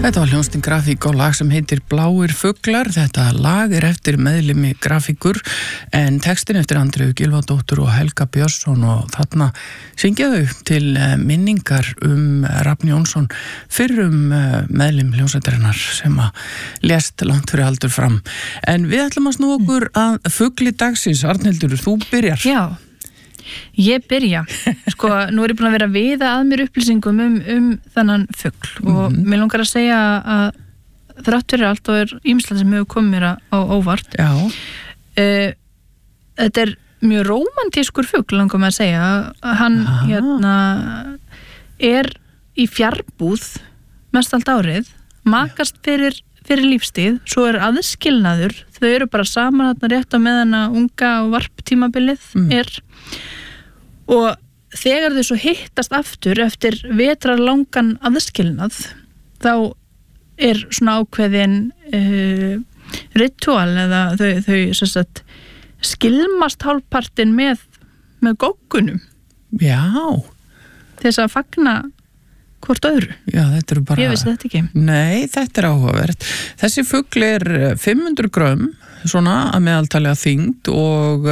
Þetta var hljómsveitin Grafík og lag sem heitir Bláir fuglar. Þetta lag eftir meðlimi Grafíkur en textin eftir Andreu Gylfadóttur og Helga Björnsson og þarna syngja þau til minningar Rafn Jónsson fyrrum meðlim hljómsveitarinnar sem lést langt fyrir aldur fram. En við ætlum að snúa okkur að fugli dagsins. Arnhildur, þú byrjar. Já. Ég byrja. Sko, nú er ég búin að vera að viða að mér upplýsingum þennan fugl og mér langar að segja að þrátt fyrir allt og ýmislegt sem hefur komið mér á óvart. Já. Þetta er mjög rómantískur fugl, langar maður að segja. Hann er í fjarbúð mest allt árið, makast fyrir lífstíð, svo er aðskilnaður, þau eru bara saman þarna rétt á meðan að unga og varptímabilið er og þegar þau svo hittast aftur eftir vetrarlangan aðskilnað þá er svona ákveðin ritual eða þau sem sagt skilmast hálfpartin með góggunum. Já. Þess að fagna hvort öðru. Já, þetta eru bara... Ég vissi þetta ekki. Nei, þetta er áhugavert. Þessi fugl er 500 grömm, svona að meðaltali að þyngd og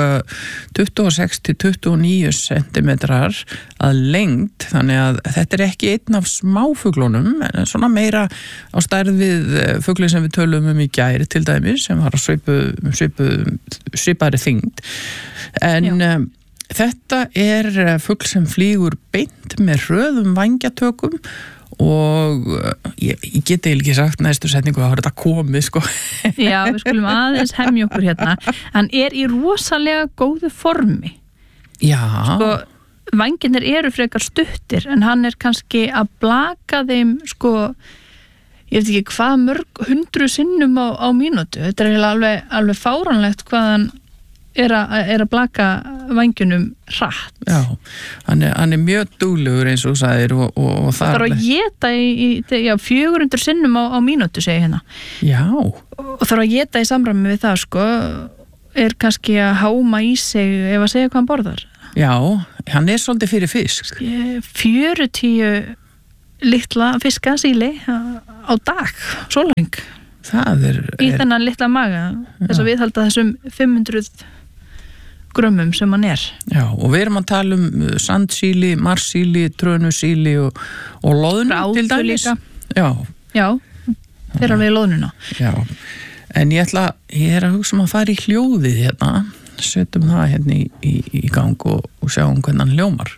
26-29 centimetrar að lengd, þannig að þetta er ekki einn af smáfuglunum, en svona meira á stærð við fugli sem við tölum í gær til dæmis, sem har svipaðri þyngd. En... Þetta er fugl sem flýgur beint með hröðum vængjatökum og ég geti ekki sagt næstu setningu að þetta komið, sko. Já, við skulum aðeins hemja okkur hérna. Hann er í rosalega góðu formi. Já. Sko, vængirnir eru frekar stuttir en hann er kannski að blaka þeim, sko, ég veit ekki hvað mörg 100 sinnum á mínútu. Þetta er alveg fáránlegt hvað hann er að blaka vængjunum hratt. Já, hann er mjög duglegur eins og sagðir og það þarf að éta í 400 sinnum á mínútu, segi hérna. Já. Og þarf að éta í samræmi við það, sko, er kannski að háma í sig ef að segja hvað hann borðar. Já, hann er svolítið fyrir fisk. 40 litla fiska síli á dag, sólarhring. Það er... Í þennan litla maga, þess að viðhalda þessum 500 grömmum sem hann er. Já, og við erum að tala sandsíli, marssíli, trönusíli og loðnu til dæmis. Já, þeir alveg loðnuna. Já, en ég er að hugsa að fara í hljóðið hérna, setjum það hérna í gang og sjáum hvernig hann hljómar.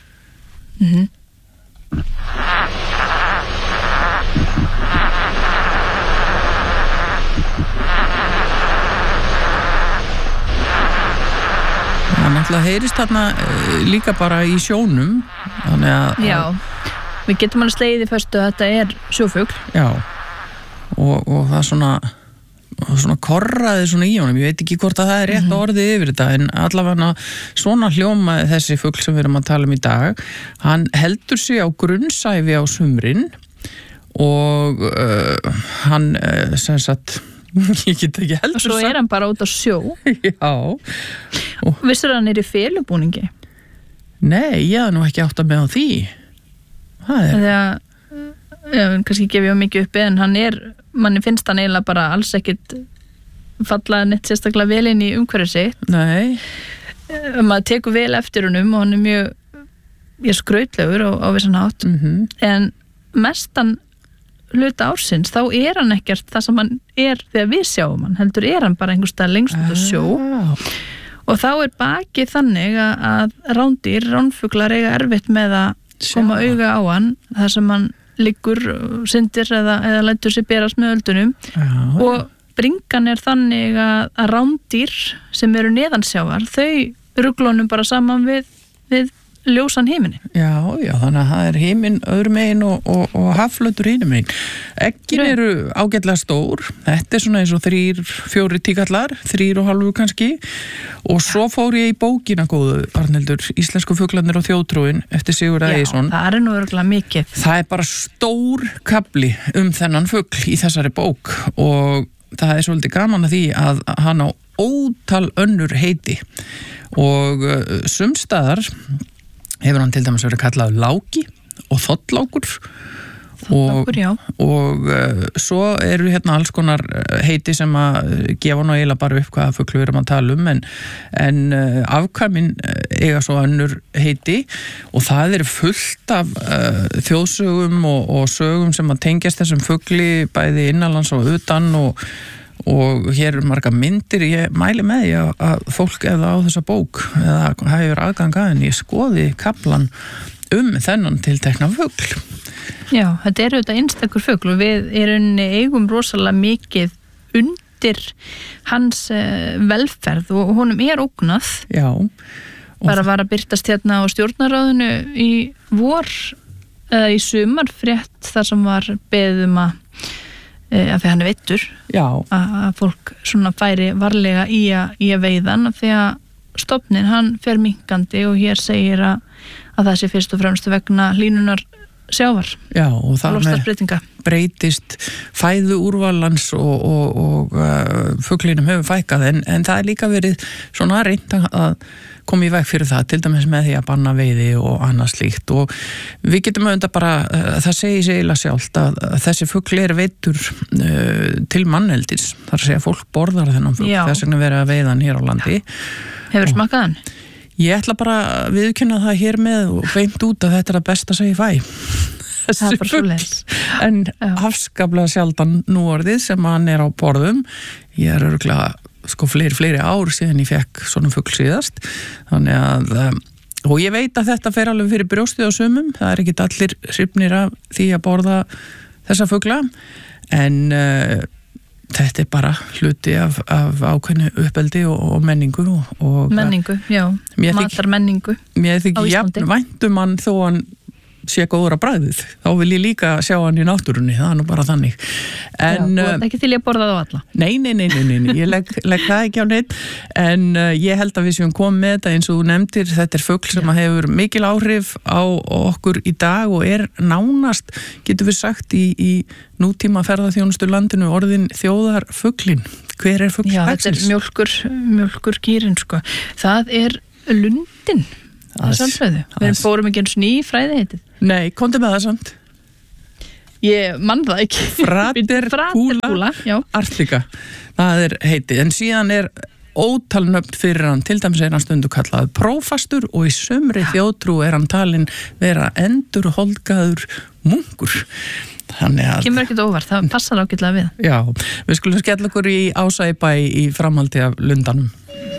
Það náttúrulega heyrist þarna líka bara í sjónum. Já, við getum alveg slegið í föstu að þetta er sjófugl. Já, og það svona korraði svona í honum. Ég veit ekki hvort að það er rétt orðið yfir þetta, en allavega svona hljómaði þessi fugl sem við erum að tala í dag. Hann heldur sig á grunnsævi á sumrin og hann sem sagt... Ég get ekki heldur og svo er hann bara út á sjó. Já. Vissir hann er í felubúningi? Nei, ég hafði nú ekki átt að með á því. Það er... Þegar, kannski gef ég mikið upp en hann er, manni finnst hann eiginlega bara alls ekkit falla neitt sérstaklega vel inn í umhverfið sitt. Nei. Maður tekur vel eftir honum og hann er mjög skrautlegur á vissan hátt. En mestan hluta ársins, þá er hann ekkert það sem hann er þegar við sjáum hann, heldur er hann bara einhvers stað lengst út á sjó og þá er bakið þannig að ránfuglar eiga erfitt með að koma auga á hann þar sem hann liggur, syndir eða lætur sér berast með öldunum og bringan er þannig að rándýr sem eru neðansjávar, þau ruglunum bara saman við ljósan heiminin. Já, þannig að það er heiminn öðrum megin og hafflötur hinum megin. Eggin eru ágætlega stór. Þetta er svona eins og 3-4 tíkallar, 3,5 kannski. Og svo fór ég í bókina góðu, Arnhildur, Íslensku fuglarnir og þjóðtrúin eftir Sigurð Ægisson. Já, það er nú örugglega mikið. Það er bara stór kafli þennan fugl í þessari bók og það er svolítið gaman að því að hann á ótal önnur heiti og sumstaðar hefur hann til dæmis verið kallað láki og þottlákur og svo eru hérna alls konar heiti sem að gefa nú eiginlega bara upp hvaða fugl við erum að tala um en afkvæmin eiga svo önnur heiti og það eru fullt af þjóðsögum og sögum sem að tengjast þessum fugli bæði innanlands og utan og hér eru marga myndir. Ég mæli með því að fólk eða á þessa bók eða hefur aðgang að henni skoði kaflan þennan tiltekna fugl. Já, þetta eru þetta einstakur fugl og við eigum rosalega mikið undir hans velferð og honum ógnað. Já. Bara var að birtast hérna á stjórnarráðinu í vor eða í sumar frétt þar sem var beðum að því hann veittur. Já. Að fólk svona færi varlega í að veiðan því að stofnin hann fer minkandi og hér segir að það sé fyrst og fremst vegna hlýnunar sjávar. Já, og það breytist fæðu úrvalans og fuglinum hefur fækkað en það líka verið svona reynt að koma í veg fyrir það, til dæmis með því að banna veiði og annað slíkt og við getum auðvitað bara, það segir sig eiginlega sjálft að þessi fugl veiddur til manneldis, þar að segja fólk borðar þennan fugl, þess vegna verið að veiða hann hér á landi. Hefur smakað hann? Ég ætla bara að viðurkenna það hér með og beint út að þetta er að besta sem ég fæ. Það er bara svoleiðis. En afskaplega sjaldan núorðið sem hann á borðum. Ég er örugglega fleiri ár síðan ég fekk svona fugl síðast. Þannig að, og ég veit að þetta fer alveg fyrir brjóstið á sumum. Það er ekki allir hrifnir af því að borða þessa fugla. En þetta er bara hluti af ákveðnu uppeldi og menningu og menningu, já, matarmenningu mér þykir jafn væntum hann þó hann sé góður að bragðið, þá vil ég líka sjá hann í náttúrunni, það er nú bara þannig en, já, ekki til ég borða það á alla nei, ég legg það ekki á neitt en ég held að við séum komið með þetta eins og þú nefndir, þetta er fugl sem hefur mikil áhrif á okkur í dag og er nánast, getur við sagt í nútíma ferðaþjónustu landinu orðin þjóðarfuglin. Hver er fugl dagsins? Já, þetta er mjólkur kýrin sko. Það er lundin við fórum ekki eins og ný fræði heitið. Nei, komdu með það samt. Ég mann það ekki. Fraterkúla artika. Það er heitið, en síðan er ótalnöfn fyrir hann, til dæmis er hann stundu kallað prófastur og í sumri þjóðtrú er hann talinn vera endurholdgaður munkur. Þannig að kemur ekkert óvart, það passar ágætlega við. Já, við skulum skella okkur í Ásæbæ í framhaldi af lundanum.